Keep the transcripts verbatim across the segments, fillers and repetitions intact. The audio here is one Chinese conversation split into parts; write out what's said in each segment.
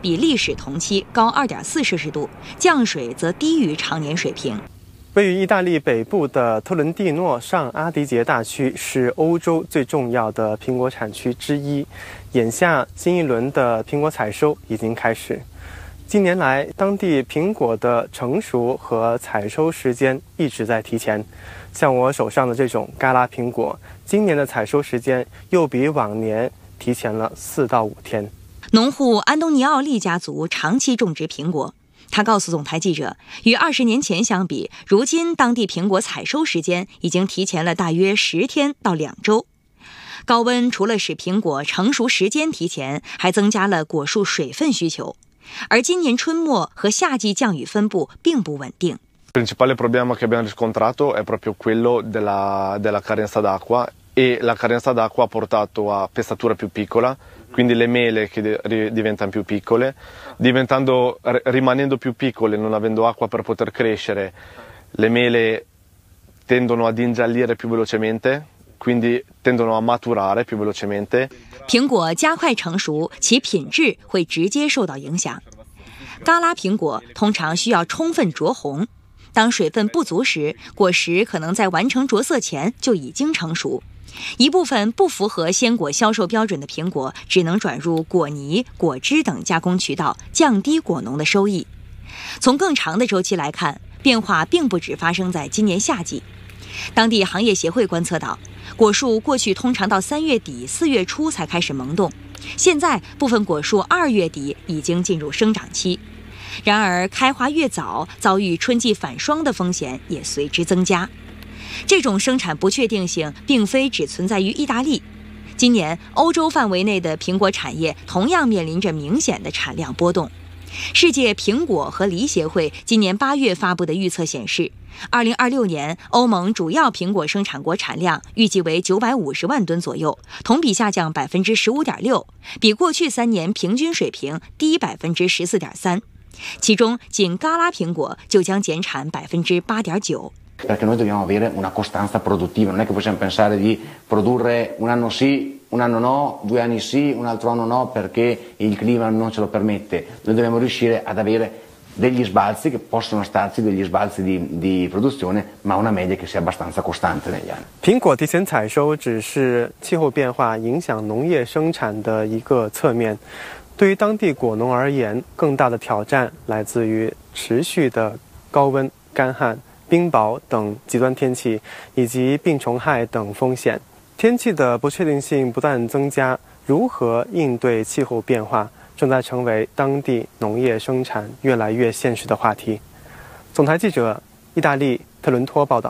比历史同期高 二点四摄氏度，降水则低于常年水平。 位于意大利北部的特伦蒂诺上阿迪杰大区是欧洲最重要的苹果产区之一。眼下，新一轮的苹果采收已经开始。近年来，当地苹果的成熟和采收时间一直在提前。像我手上的这种嘎拉苹果，今年的采收时间又比往年提前了四到五天。 农户安东尼奥利家族长期种植苹果。他告诉总台记者，与二十年前相比，如今当地苹果采收时间已经提前了大约十天到两周。高温除了使苹果成熟时间提前，还增加了果树水分需求。而今年春末和夏季降雨分布并不稳定。 Il principale problema che abbiamo riscontrato è proprio quello della, della carenza d'acqua e la carenza d'acqua ha portato a pestatura più piccola, quindi le mele che diventano più piccole, diventando, rimanendo più piccole, non avendo acqua per poter crescere, le mele tendono ad ingiallire più velocemente, quindi tendono a maturare più velocemente. 苹果加快成熟，其品质会直接受到影响。嘎拉苹果通常需要充分着红，当水分不足时，果实可能在完成着色前就已经成熟。一部分不符合鲜果销售标准的苹果只能转入果泥、果汁等加工渠道，降低果农的收益。从更长的周期来看，变化并不只发生在今年夏季。当地行业协会观测到，果树过去通常到三月底、四月初才开始萌动，现在部分果树二月底已经进入生长期。然而，开花越早，遭遇春季反霜的风险也随之增加。这种生产不确定性并非只存在于意大利，今年欧洲范围内的苹果产业同样面临着明显的产量波动。世界苹果和梨协会今年八月发布的预测显示，二零二六年欧盟主要苹果生产国产量预计为九百五十万吨左右，同比下降百分之十五点六，比过去三年平均水平低百分之十四点三。其中，仅嘎拉苹果就将减产百分之八点九。 Perché noi dobbiamo avere una costanza produttiva, non è che possiamo pensare di produrre un anno sì, un anno no, due anni sì, un altro anno no, perché il clima non ce lo permette. Noi dobbiamo riuscire ad avere degli sbalzi, che possono starci degli sbalzi di, di produzione, ma una media che sia abbastanza costante negli anni. 苹果提前采收只是气候变化影响农业生产的一个侧面。对于当地果农而言，更大的挑战来自于持续的高温、干旱、冰雹等极端天气，以及病虫害等风险。天气的不确定性不断增加，如何应对气候变化正在成为当地农业生产越来越现实的话题。总台记者意大利特伦托报道。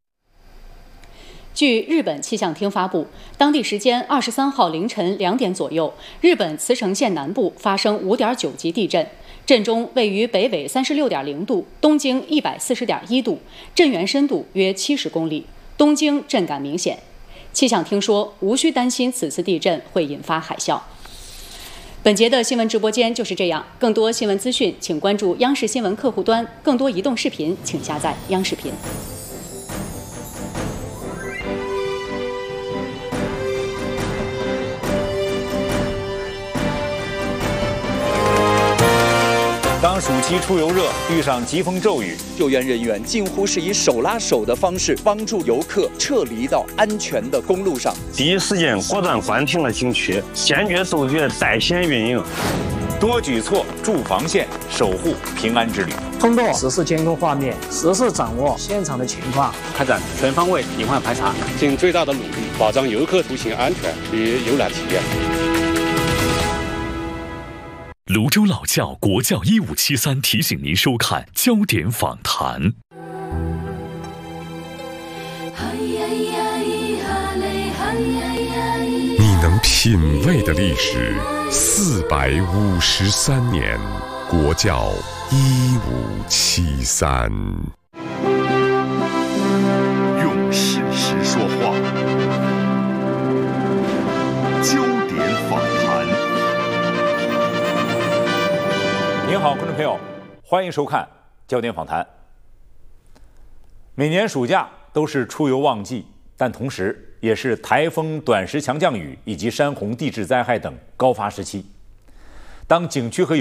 据日本气象厅发布，当地时间二十三号凌晨两点左右，日本茨城县南部发生五点九级地震，震中位于北纬三十六点零度，东经一百四十点一度，震源深度约七十公里，东京震感明显。气象厅说，无需担心此次地震会引发海啸。本节的新闻直播间就是这样，更多新闻资讯，请关注央视新闻客户端，更多移动视频，请下载央视频。 当暑期出游热遇上疾风骤雨， 救援人员近乎是以手拉手的方式帮助游客撤离到安全的公路上。 第一时间果断关停了景区，坚决杜绝带险运营， 多举措筑防线，守护平安之旅。 通过实时监控画面，实时掌握现场的情况， 开展全方位隐患排查， 尽最大的努力保障游客出行安全与游览体验。 泸州老窖国教一五七三提醒您收看焦点访谈。 你能品味的历史四百五十三年，国教一五七三。 用事实说话，焦点访谈。 您好，观众朋友，欢迎收看焦点访谈。每年暑假都是出游旺季，但同时也是台风、短时强降雨以及山洪地质灾害等高发时期。当景区和